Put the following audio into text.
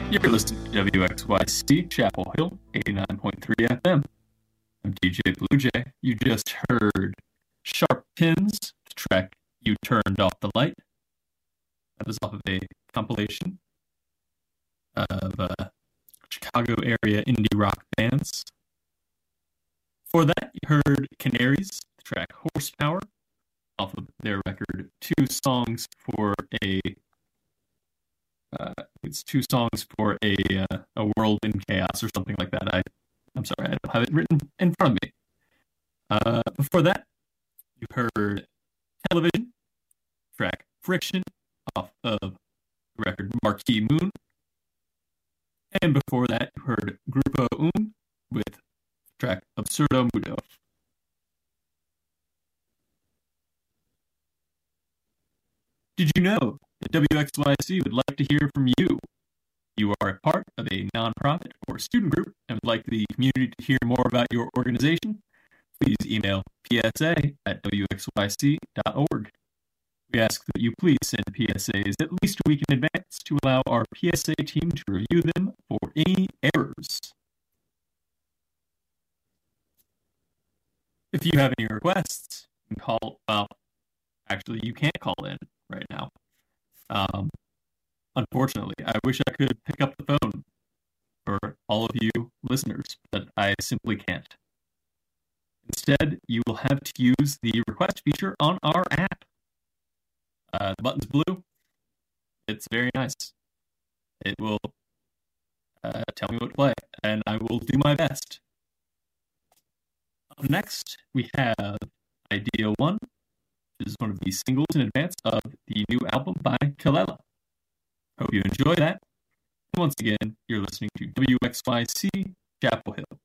You're listening to WXYC Chapel Hill 89.3 FM. I'm DJ Blue Jay. You just heard Sharp Pins, the track You Turned Off the Light. That was off of a compilation of Chicago area indie rock bands. Before that, you heard Canaries, the track Horsepower, off of their record Two Songs for a World in Chaos or something like that. I'm sorry, I don't have it written in front of me. Before that, you heard Television, track Friction, off of the record Marquee Moon. And before that, you heard Grupo with the track Absurdo Mudo. Did you know that WXYC would like to hear from you? You are a part of a nonprofit or student group and would like the community to hear more about your organization? Please email psa@wxyc.org. We ask that you please send PSAs at least a week in advance to allow our PSA team to review them for any errors. If you have any requests, you can call. Well, actually, you can't call in right now. Unfortunately, I wish I could pick up the phone for all of you listeners, but I simply can't. Instead, you will have to use the request feature on our app. The button's blue. It's very nice. It will tell me what to play, and I will do my best. Up next, we have Idea 1, which is one of the singles in advance of the new album by Kelela. Hope you enjoy that. And once again, you're listening to WXYC Chapel Hill.